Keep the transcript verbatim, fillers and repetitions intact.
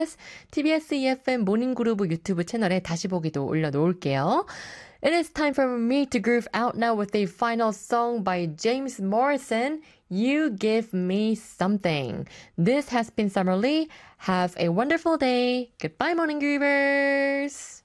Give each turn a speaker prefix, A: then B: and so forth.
A: 티비에스 이에프엠 모닝그루브 유튜브 채널에 다시 보기도 올려놓을게요. It is time for me to groove out now with a final song by James Morrison, You Give Me Something. This has been Summer Lee. Have a wonderful day. Goodbye, Morning Groovers.